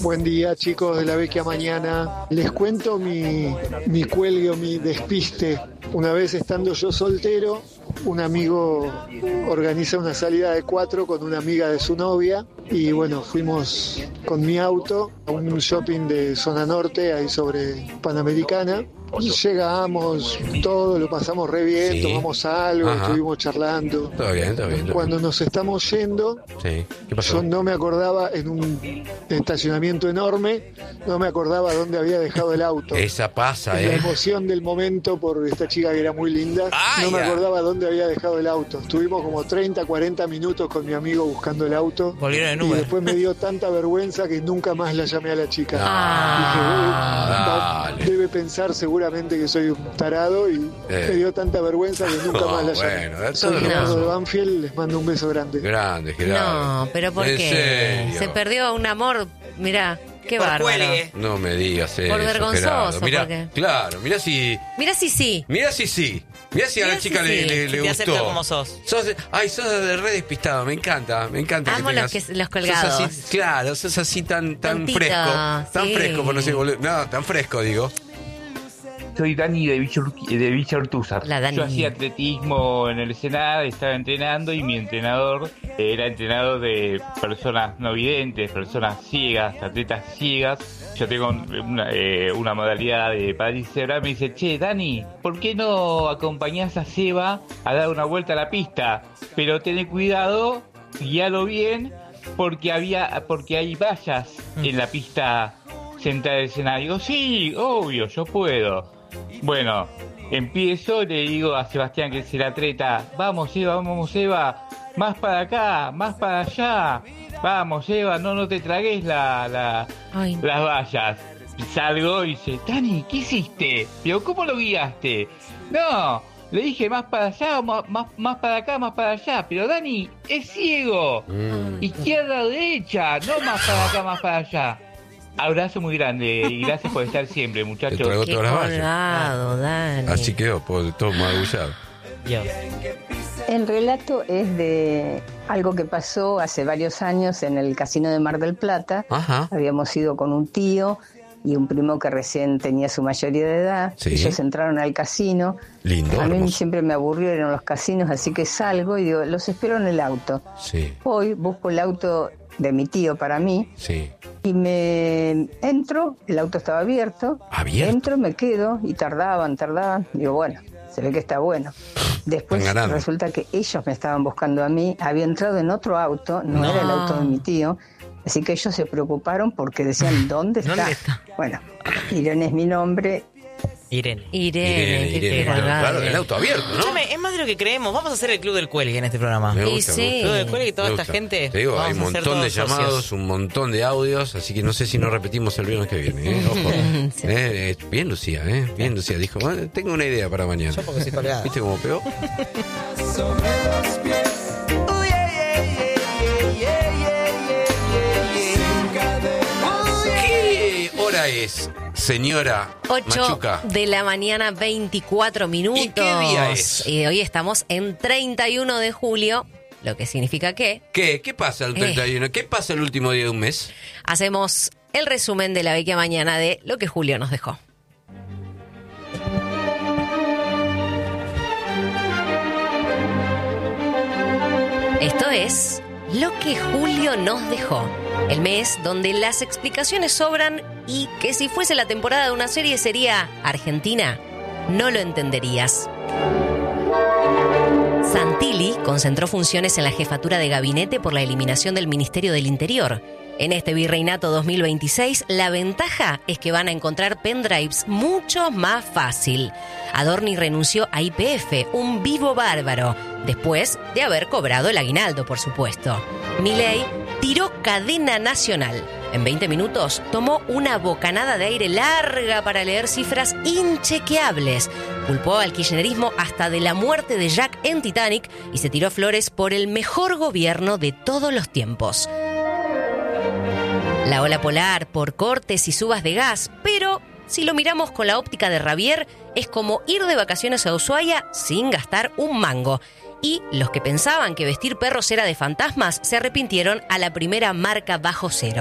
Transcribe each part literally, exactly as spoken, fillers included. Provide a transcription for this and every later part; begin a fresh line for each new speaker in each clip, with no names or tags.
Buen día, chicos de la Vecchia Mañana. Les cuento mi, mi cuelgue o mi despiste. Una vez estando yo soltero, un amigo organiza una salida de cuatro con una amiga de su novia y bueno, fuimos con mi auto a un shopping de zona norte, ahí sobre Panamericana. Llegamos, todo lo pasamos re bien, sí. Tomamos algo, ajá, estuvimos charlando.
Todo bien, todo bien. Todo
Cuando
bien.
nos estamos yendo,
sí. ¿Qué pasó?
Yo no me acordaba, en un estacionamiento enorme, no me acordaba dónde había dejado el auto.
Esa pasa,
en
¿eh?
La emoción del momento por esta chica que era muy linda, ah, no me yeah. acordaba dónde había dejado el auto. Estuvimos como treinta, cuarenta minutos con mi amigo buscando el auto.
Volvieron en
y
Uber.
después me dio tanta vergüenza que nunca más la llamé a la chica.
Ah,
Dije, debe, debe pensar seguramente que soy un tarado y eh. me dio tanta vergüenza que nunca oh, más la llamé.
Bueno,
soy Gerardo no. de Banfield, les mando un beso grande.
Grande, Gerardo.
No, pero ¿por qué? Se perdió un amor, mirá. Qué bárbaro. Cuelgue.
No me digas eso.
Por vergonzoso.
Mirá, porque... Claro, mirá si.
Mirá si sí.
Mirá si sí. Mirá si mirá a la chica si le, sí. le, le
te
gustó.
Te como sos.
sos. Ay, sos de re despistado. Me encanta, me encanta.
Amo
que
los, que, los colgados.
Sos así, claro, sos así tan, tan
Tontito,
fresco. Tan
sí.
fresco, por no sé, boludo. No, tan fresco, digo.
Soy Dani de Villa, de Villa Urtúzar.
Yo
hacía atletismo en el Senado, estaba entrenando y mi entrenador era entrenador de personas no videntes, personas ciegas, atletas ciegas. Yo tengo una, eh, una modalidad de parálisis cerebral. Me dice, che, Dani, ¿por qué no acompañás a Seba a dar una vuelta a la pista? Pero ten cuidado, guíalo bien, porque había, porque hay vallas mm. en la pista central del escenario. Digo, sí, obvio, yo puedo. Bueno, empiezo y le digo a Sebastián, que es el atleta, vamos Eva, vamos Eva, más para acá, más para allá, vamos Eva, no, no te tragues la, la, las vallas. Y salgo y dice, Dani, ¿qué hiciste? Digo, ¿cómo lo guiaste? No, le dije más para allá, más, más, más para acá, más para allá, pero Dani es ciego, mm. izquierda o derecha, no más para acá, más para allá. Abrazo muy grande y gracias por estar siempre, muchachos.
Qué colgado, Dani.
Así quedó, todo magullado.
El relato es de algo que pasó hace varios años en el Casino de Mar del Plata.
Ajá.
Habíamos ido con un tío y un primo que recién tenía su mayoría de edad.
Sí.
Ellos entraron al casino.
Lindo.
A mí
hermoso.
siempre me aburrieron los casinos, así que salgo y digo, los espero en el auto.
Sí.
Hoy busco el auto de mi tío para mí.
Sí.
Y me entro, el auto estaba abierto.
¿Abierto?
Entro, me quedo y tardaban, tardaban. Digo, bueno, se ve que está bueno. Después resulta que ellos me estaban buscando a mí. Había entrado en otro auto, no, no. era el auto de mi tío. Así que ellos se preocuparon porque decían, ¿dónde está?
¿Dónde está?
Bueno, Irene es mi nombre.
Irene.
Irene,
Irene, Irene. Claro, el auto abierto, ¿no?
Escúchame, es más de lo que creemos. Vamos a hacer el Club del Cuelgue en este programa.
Me gusta,
sí.
me gusta.
El Club del Cuelgue y toda esta gente.
Te digo, hay un montón de
socios.
llamados, un montón de audios, así que no sé si no repetimos el viernes que viene, ¿eh? Ojo.
Sí.
eh, eh, bien Lucía, ¿eh? Bien Lucía. Dijo, bueno, tengo una idea para mañana.
Yo porque soy colgada.
¿Viste cómo pegó? ¿Qué hora es, señora
ocho
Machuca?
De la mañana, veinticuatro minutos.
¿Y qué día es?
Y hoy estamos en treinta y uno de julio, lo que significa que...
¿Qué? ¿Qué pasa el treinta y uno? Eh. ¿Qué pasa el último día de un mes?
Hacemos el resumen de la Vecchia Mañana de lo que Julio nos dejó. Esto es lo que Julio nos dejó. El mes donde las explicaciones sobran y que si fuese la temporada de una serie sería Argentina, no lo entenderías. Santilli concentró funciones en la jefatura de gabinete por la eliminación del Ministerio del Interior. En este Virreinato dos mil veintiséis, la ventaja es que van a encontrar pendrives mucho más fácil. Adorni renunció a Y P F, un vivo bárbaro, después de haber cobrado el aguinaldo, por supuesto. Milei tiró cadena nacional. En veinte minutos tomó una bocanada de aire larga para leer cifras inchequeables. Culpó al kirchnerismo hasta de la muerte de Jack en Titanic y se tiró flores por el mejor gobierno de todos los tiempos. La ola polar por cortes y subas de gas, pero si lo miramos con la óptica de Ravier, es como ir de vacaciones a Ushuaia sin gastar un mango. Y los que pensaban que vestir perros era de fantasmas se arrepintieron a la primera marca bajo cero.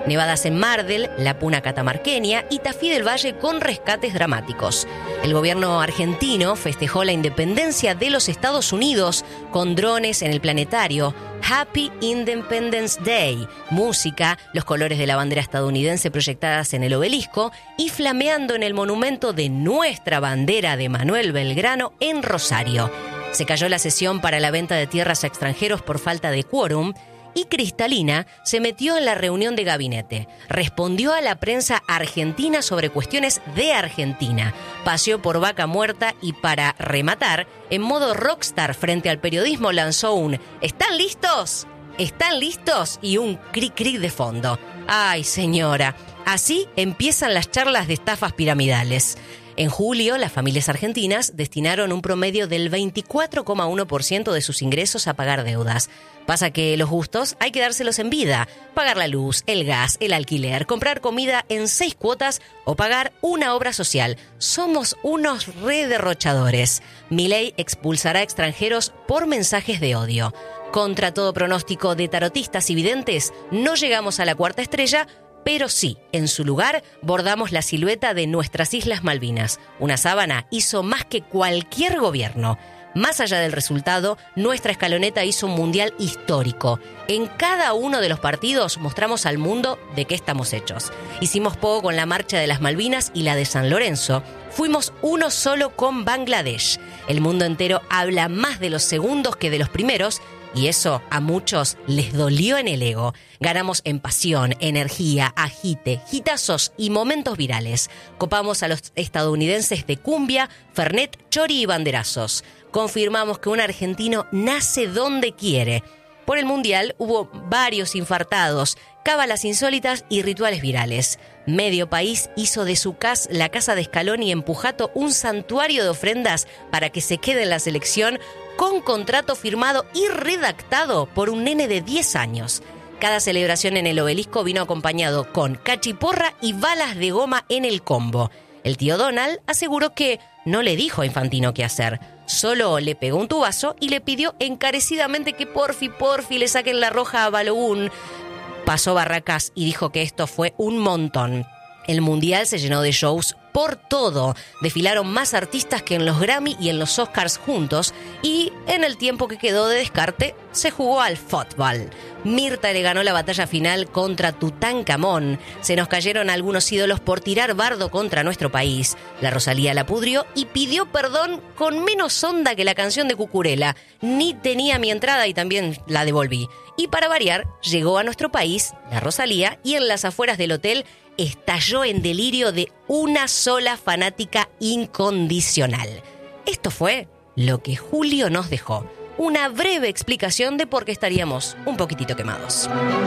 nevadas en Mardel, la Puna catamarqueña y Tafí del Valle con rescates dramáticos. El gobierno argentino festejó la independencia de los Estados Unidos con drones en el planetario. Happy Independence Day, música, los colores de la bandera estadounidense proyectadas en el obelisco y flameando en el monumento de nuestra bandera de Manuel Belgrano en Rosario. Se cayó la sesión para la venta de tierras a extranjeros por falta de quórum y Cristalina se metió en la reunión de gabinete. Respondió a la prensa argentina sobre cuestiones de Argentina. Paseó por Vaca Muerta y para rematar, en modo rockstar frente al periodismo lanzó un ¿están listos? ¿Están listos? Y un cric cric de fondo. ¡Ay, señora! Así empiezan las charlas de estafas piramidales. En julio, las familias argentinas destinaron un promedio del veinticuatro coma uno por ciento de sus ingresos a pagar deudas. Pasa que los gustos hay que dárselos en vida. Pagar la luz, el gas, el alquiler, comprar comida en seis cuotas o pagar una obra social. Somos unos rederrochadores. Milei expulsará extranjeros por mensajes de odio. Contra todo pronóstico de tarotistas y videntes, no llegamos a la cuarta estrella, pero sí, en su lugar, bordamos la silueta de nuestras Islas Malvinas. Una sábana hizo más que cualquier gobierno. Más allá del resultado, nuestra escaloneta hizo un mundial histórico. En cada uno de los partidos mostramos al mundo de qué estamos hechos. Hicimos poco con la marcha de las Malvinas y la de San Lorenzo. Fuimos uno solo con Bangladesh. El mundo entero habla más de los segundos que de los primeros, y eso a muchos les dolió en el ego. Ganamos en pasión, energía, agite, hitazos y momentos virales. Copamos a los estadounidenses de cumbia, fernet, chori y banderazos. Confirmamos que un argentino nace donde quiere. Por el Mundial hubo varios infartados, cábalas insólitas y rituales virales. Medio país hizo de su casa, la casa de Scaloni en Pujato, un santuario de ofrendas para que se quede en la selección, con contrato firmado y redactado por un nene de diez años. Cada celebración en el obelisco vino acompañado con cachiporra y balas de goma en el combo. El tío Donald aseguró que no le dijo a Infantino qué hacer, solo le pegó un tubazo y le pidió encarecidamente que porfi, porfi le saquen la roja a Balogun. Pasó barracas y dijo que esto fue un montón. El Mundial se llenó de shows por todo. Desfilaron más artistas que en los Grammy y en los Oscars juntos, y en el tiempo que quedó de descarte se jugó al fútbol. Mirta le ganó la batalla final contra Tutankamón. Se nos cayeron algunos ídolos por tirar bardo contra nuestro país. La Rosalía la pudrió y pidió perdón con menos onda que la canción de Cucurella. Ni tenía mi entrada y también la devolví. Y para variar, llegó a nuestro país la Rosalía y en las afueras del hotel estalló en delirio de una sola fanática incondicional. Esto fue lo que Julio nos dejó. Una breve explicación de por qué estaríamos un poquitito quemados.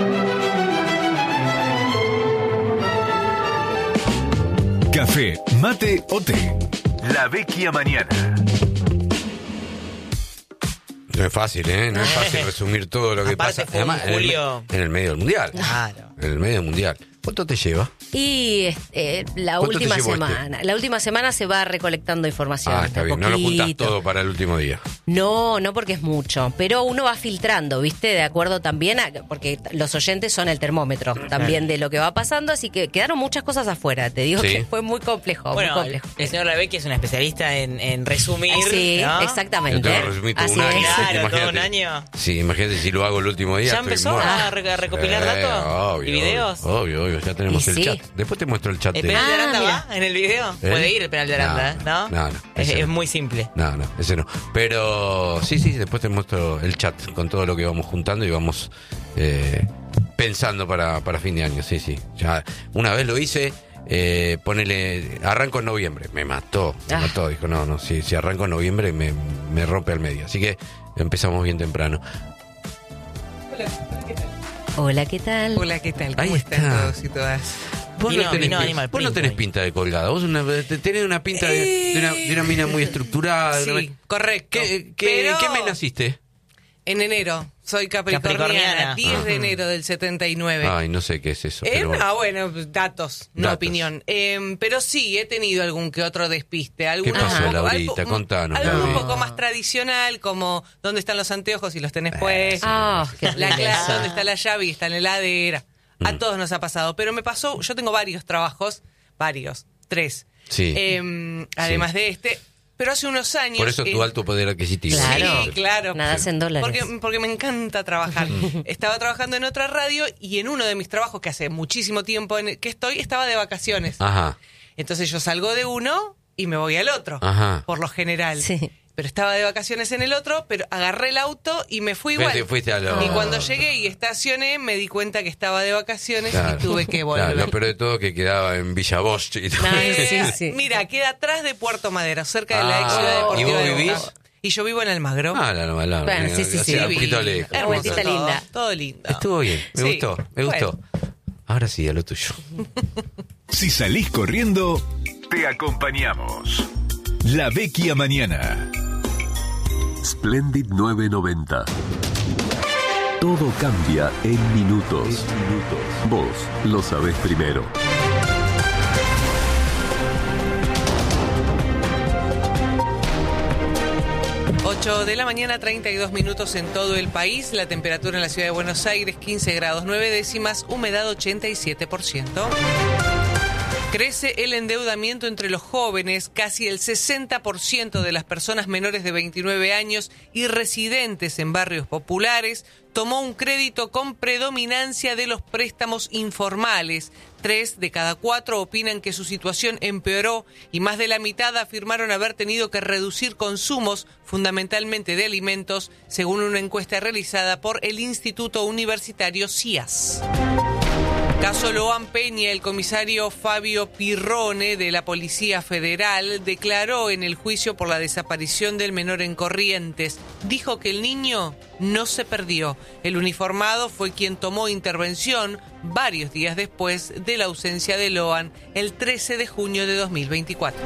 Café, mate o té. La Vecchia Mañana.
No es fácil, ¿eh? No es fácil resumir todo lo que
Aparte
pasa.
fue
Además, en el,
Julio.
en el medio del mundial.
Claro.
En el medio del mundial. ¿Cuánto te lleva?
Y eh, la
¿Cuánto te
última
llevó
semana.
este?
La última semana se va recolectando información.
Ah, está
de a
bien. No lo juntás
poquito.
todo para el último día.
No, no porque es mucho, pero uno va filtrando, ¿viste? De acuerdo también a, porque los oyentes son el termómetro también de lo que va pasando, así que quedaron muchas cosas afuera, te digo
Sí.
que fue muy complejo,
Bueno,
muy complejo.
el señor Rebecki es un especialista en, en resumir.
Sí,
¿no?
Yo
exactamente.
tengo que resumir todo
Así
un año.
es.
así que
Claro, todo
imagínate.
un año.
Sí, imagínate si lo hago el último día.
¿Ya
estoy
empezó
muerto.
a, re- a recopilar
Eh,
datos
obvio,
y videos?
Obvio, obvio, obvio, ya tenemos
Y
el
sí.
chat. Después te muestro el chat
¿El
de...
penal de
Ah,
Aranda
mira.
va en el video?
¿Eh?
Puede ir el penal de Aranda, ¿no?
No, no,
Es,
ese
es
no.
muy simple.
No, no, ese no. Pero sí, sí, después te muestro el chat con todo lo que vamos juntando y vamos eh, pensando para, para fin de año. Sí, sí. Ya una vez lo hice, eh, ponele, arranco en noviembre. Me mató, me
Ah.
mató. Dijo, no, no, si, si arranco en noviembre me, me rompe al medio. Así que empezamos bien temprano.
Hola, ¿qué tal?
Hola, ¿qué tal?
Ahí
¿Cómo están
está.
todos y todas?
Vos
Vino-
no tenés,
vino
pin-
Animal
vos no
Print
tenés
hoy.
pinta de colgada. Vos una, tenés una pinta de, de una, de una mina muy estructurada. de una-
Sí, correcto.
¿Qué, qué,
Pero
¿Qué mes naciste?
en enero. Soy capricorniana,
Capricorniana.
diez
Ajá.
de enero del setenta y nueve.
Ay, no sé qué es eso.
Eh,
pero bueno.
ah, bueno, datos, no
Datos.
opinión. Eh, pero sí, he tenido algún que otro despiste. Algunos
pasó,
un poco-
Laurita?
algo-
Contanos,
Algo un
Laurita.
poco más tradicional, como ¿dónde están los anteojos y los tenés puestos?
Ah, qué
La
lindo
clase,
eso.
¿dónde está la llave y está en la heladera? A
Mm.
todos nos ha pasado. Pero me pasó, yo tengo varios trabajos, varios, tres.
Sí.
Eh, además
Sí.
de este, pero hace unos años...
Por eso tu
eh,
alto poder adquisitivo.
Claro.
Sí, claro.
Nada en dólares.
Porque, porque me encanta trabajar. Estaba trabajando en otra radio y en uno de mis trabajos, que hace muchísimo tiempo en el que estoy, estaba de vacaciones.
Ajá.
Entonces yo salgo de uno y me voy al otro,
Ajá.
por lo general.
Sí.
Pero estaba de vacaciones en el otro, pero agarré el auto y me fui igual.
Fuiste- fuiste a lo-
Y cuando llegué y estacioné, me di cuenta que estaba de vacaciones
Claro.
y tuve que volver.
Claro, lo peor de todo que quedaba en Villa Bosch y todo.
Ay,
Eh,
sí, sí.
Mira, queda atrás de Puerto Madero, cerca de la
Ah,
ex ciudad
¿y
deportiva
vos
de
vivís?
Boca. Y yo vivo en Almagro.
Ah, la novela.
Bueno, sí, sí, sí.
Un poquito lejos.
Una vueltita
todo,
linda.
Todo lindo.
Estuvo bien, me
Sí,
gustó, me
bueno.
gustó. Ahora sí, a lo tuyo.
Si salís corriendo, te acompañamos. La Vecchia Mañana.
Splendid nueve noventa. Todo cambia en minutos. Vos lo sabés primero.
ocho de la mañana, treinta y dos minutos en todo el país. La temperatura en la ciudad de Buenos Aires, quince grados nueve décimas, humedad ochenta y siete por ciento. Crece el endeudamiento entre los jóvenes. Casi el sesenta por ciento de las personas menores de veintinueve años y residentes en barrios populares tomó un crédito con predominancia de los préstamos informales. Tres de cada cuatro opinan que su situación empeoró y más de la mitad afirmaron haber tenido que reducir consumos, fundamentalmente de alimentos, según una encuesta realizada por el Instituto Universitario C I A S. Caso Loan Peña, el comisario Fabio Pirrone de la Policía Federal declaró en el juicio por la desaparición del menor en Corrientes. Dijo que el niño no se perdió. El uniformado fue quien tomó intervención varios días después de la ausencia de Loan, el trece de junio de dos mil veinticuatro.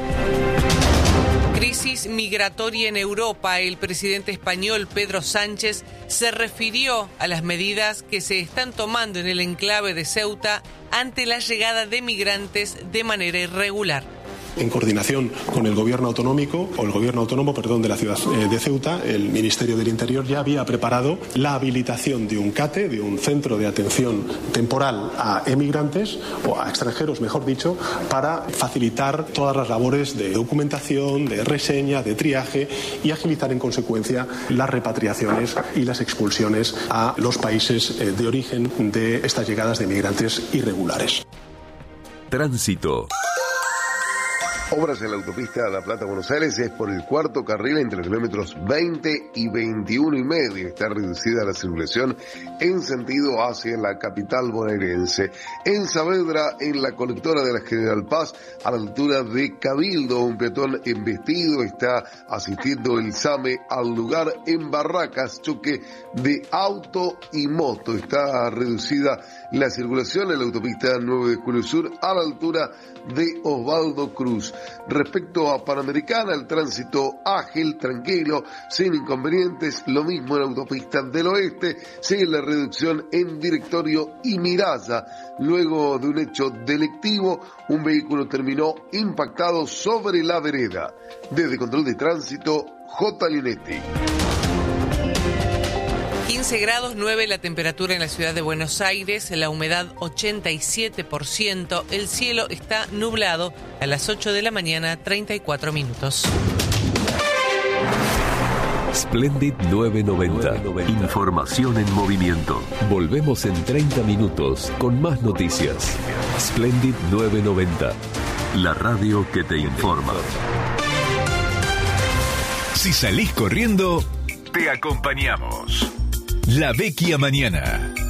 Crisis migratoria en Europa. El presidente español Pedro Sánchez se refirió a las medidas que se están tomando en el enclave de Ceuta ante la llegada de migrantes de manera irregular.
En coordinación con el gobierno autonómico, o el gobierno autónomo, perdón, de la ciudad eh, de Ceuta, el Ministerio del Interior ya había preparado la habilitación de un CATE, de un centro de atención temporal a emigrantes, o a extranjeros, mejor dicho, para facilitar todas las labores de documentación, de reseña, de triaje y agilizar en consecuencia las repatriaciones y las expulsiones a los países eh, de origen de estas llegadas de migrantes irregulares.
Tránsito.
Obras en la autopista La Plata-Buenos Aires es por el cuarto carril entre los kilómetros veinte y veintiuno y medio. Está reducida la circulación en sentido hacia la capital bonaerense. En Saavedra, en la colectora de la General Paz, a la altura de Cabildo, un peatón embestido está asistiendo el SAME al lugar. En Barracas, choque de auto y moto. Está reducida la circulación en la autopista nueve de Julio Sur a la altura de Osvaldo Cruz. Respecto a Panamericana, el tránsito ágil, tranquilo, sin inconvenientes. Lo mismo en la autopista del Oeste. Sigue la reducción en Directorio y Miralla. Luego de un hecho delictivo, un vehículo terminó impactado sobre la vereda. Desde Control de Tránsito, J. Linetti.
quince grados nueve la temperatura en la ciudad de Buenos Aires, la humedad ochenta y siete por ciento, el cielo está nublado a las ocho de la mañana, treinta y cuatro minutos.
Splendid nueve noventa. Información en movimiento. Volvemos en treinta minutos con más noticias. Splendid nueve noventa. La radio que te informa.
Si salís corriendo, te acompañamos. La Vecchia Mañana.